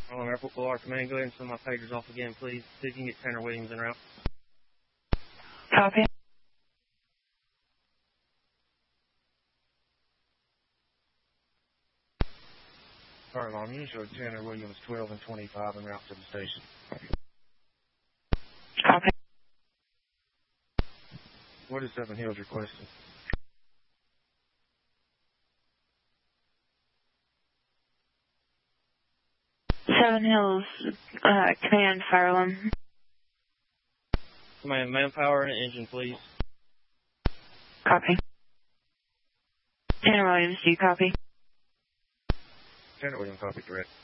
On Airport Boulevard Command, go ahead and send my pagers off again, please. See if you can get Tanner Williams en route. Copy. Fire alarm, you show Tanner Williams 12 and 25 en route to the station. Copy. What is Seven Hills requesting? Seven Hills, command fire alarm. Command manpower and engine, please. Copy. Tanner Williams, do you copy? Tanner Williams, copy, direct.